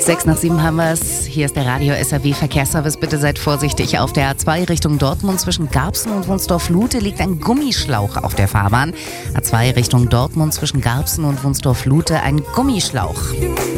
6:06 haben wir es. Hier ist der Radio SAW Verkehrsservice. Bitte seid vorsichtig. Auf der A2 Richtung Dortmund zwischen Garbsen und Wunsdorf-Lute liegt ein Gummischlauch auf der Fahrbahn. A2 Richtung Dortmund zwischen Garbsen und Wunsdorf-Lute ein Gummischlauch.